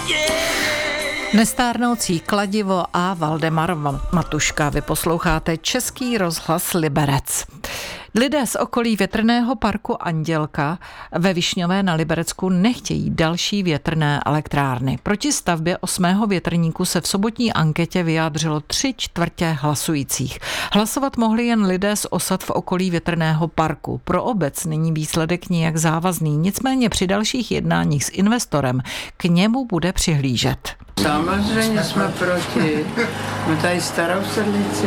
Nestárnoucí kladivo a Valdemar Matuška. Vy posloucháte Český rozhlas Liberec. Lidé z okolí větrného parku Andělka ve Višňové na Liberecku nechtějí další větrné elektrárny. Proti stavbě 8. větrníku se v sobotní anketě vyjádřilo 3/4 hlasujících. Hlasovat mohli jen lidé z osad v okolí větrného parku. Pro obec není výsledek nijak závazný, nicméně při dalších jednáních s investorem k němu bude přihlížet. Samozřejmě jsme proti. My tady starou sedlici.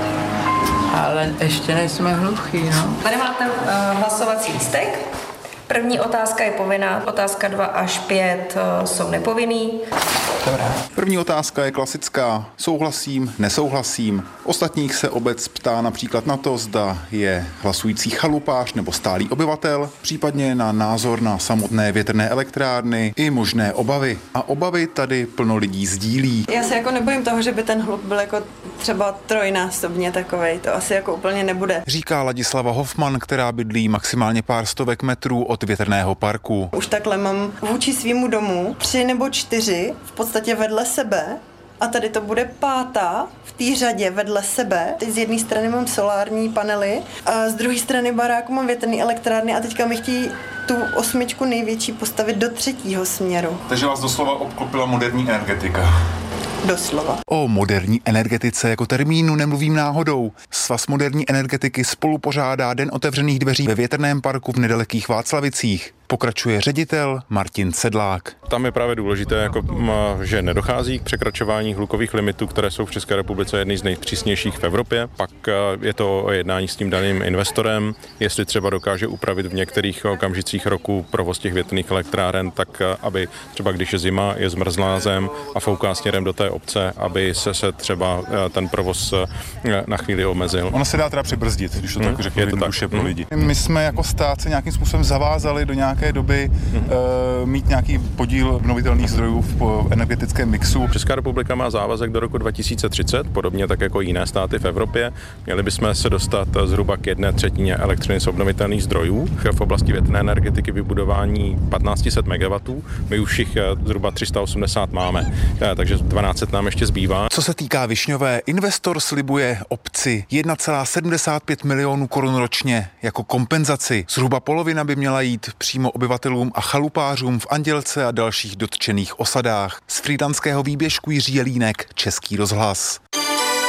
Ale ještě nejsme hluchý, no. Tady máte hlasovací lístek. První otázka je povinná, otázka 2 až 5 jsou nepovinný. Dobrá. První otázka je klasická. Souhlasím, nesouhlasím. Ostatních se obec ptá například na to, zda je hlasující chalupář nebo stálý obyvatel, případně na názor na samotné větrné elektrárny i možné obavy. A obavy tady plno lidí sdílí. Já se jako nebojím toho, že by ten hluk byl jako třeba trojnásobně takovej. To asi jako úplně nebude. Říká Ladislava Hofman, která bydlí maximálně pár stovek metrů od větrného parku. Už takhle mám vůči svýmu domu 3 nebo 4 v podstatě vedle sebe a tady to bude 5. v té řadě vedle sebe. Teď z jedné strany mám solární panely a z druhé strany baráku mám větrné elektrárny a teďka mi chtějí tu 8 největší postavit do 3. směru. Takže vás doslova obklopila moderní energetika. Doslova. O moderní energetice jako termínu nemluvím náhodou. Svaz moderní energetiky spolu pořádá Den otevřených dveří ve větrném parku v nedalekých Václavicích. Pokračuje ředitel Martin Sedlák. Tam je právě důležité, že nedochází k překračování hlukových limitů, které jsou v České republice jedny z nejpřísnějších v Evropě. Pak je to o jednání s tím daným investorem, jestli třeba dokáže upravit v některých okamžicích roku provoz těch větrných elektráren, tak aby třeba když je zima, je zmrzlá zem a fouká směrem do té obce, aby se třeba ten provoz na chvíli omezil. Ono se dá teda přibrzdit, když to tak řeknu jednoduše pro lidi. My jsme jako stát se nějakým způsobem zavázali do nějaké doby mít nějaký podíl obnovitelných zdrojů v energetickém mixu. Česká republika má závazek do roku 2030, podobně tak jako jiné státy v Evropě. Měli bychom se dostat zhruba k 1/3 elektřiny z obnovitelných zdrojů. V oblasti větrné energetiky vybudování 1500 MW, my už jich zhruba 380 máme, takže 1200 nám ještě zbývá. Co se týká Višňové, investor slibuje obci 1,75 milionů korun ročně jako kompenzaci. Zhruba polovina by měla jít přímo obyvatelům a chalupářům v Andělce a dalších dotčených osadách. Z frýdlantského výběžku Jiří Jelínek, Český rozhlas.